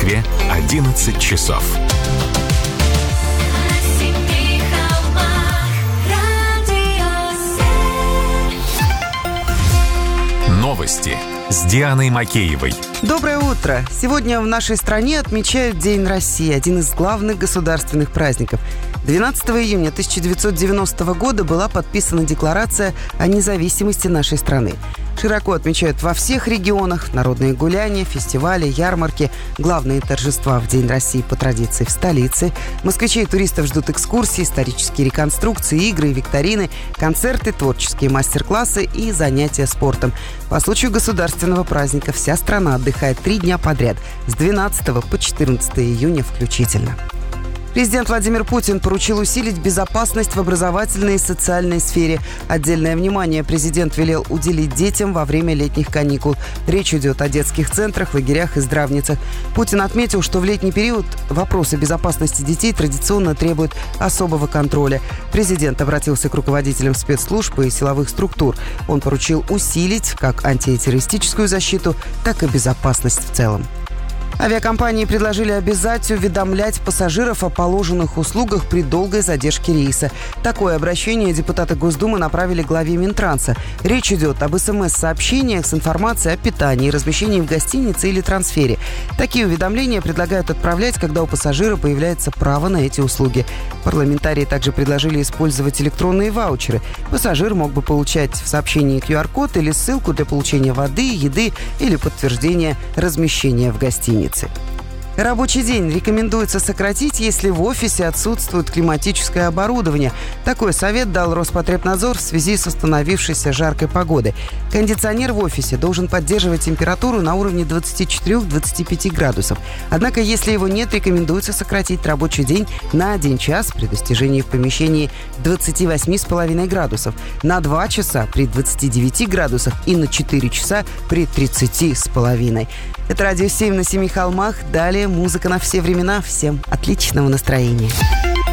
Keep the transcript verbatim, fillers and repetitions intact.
Москве одиннадцать часов. Новости с Дианой Макеевой. Доброе утро! Сегодня в нашей стране отмечают День России, один из главных государственных праздников. двенадцатого июня тысяча девятьсот девяностого года была подписана Декларация о независимости нашей страны. Широко отмечают во всех регионах народные гуляния, фестивали, ярмарки, главные торжества в День России по традиции в столице. Москвичей и туристов ждут экскурсии, исторические реконструкции, игры, викторины, концерты, творческие мастер-классы и занятия спортом. По случаю государственного праздника вся страна отдыхает три дня подряд, с двенадцатого по четырнадцатое июня включительно. Президент Владимир Путин поручил усилить безопасность в образовательной и социальной сфере. Отдельное внимание президент велел уделить детям во время летних каникул. Речь идет о детских центрах, лагерях и здравницах. Путин отметил, что в летний период вопросы безопасности детей традиционно требуют особого контроля. Президент обратился к руководителям спецслужб и силовых структур. Он поручил усилить как антитеррористическую защиту, так и безопасность в целом. Авиакомпании предложили обязать уведомлять пассажиров о положенных услугах при долгой задержке рейса. Такое обращение депутаты Госдумы направили главе Минтранса. Речь идет об СМС-сообщениях с информацией о питании, размещении в гостинице или трансфере. Такие уведомления предлагают отправлять, когда у пассажира появляется право на эти услуги. Парламентарии также предложили использовать электронные ваучеры. Пассажир мог бы получать в сообщении ку ар код или ссылку для получения воды, еды или подтверждения размещения в гостинице. Рабочий день рекомендуется сократить, если в офисе отсутствует климатическое оборудование. Такой совет дал Роспотребнадзор в связи с установившейся жаркой погодой. Кондиционер в офисе должен поддерживать температуру на уровне двадцать четыре - двадцать пять градусов. Однако, если его нет, рекомендуется сократить рабочий день на один час при достижении в помещении двадцати восьми с половиной градусов, на два часа при двадцати девяти градусах и на четыре часа при тридцати с половиной. Это Радио семь на Семи холмах. Далее музыка на все времена. Всем отличного настроения.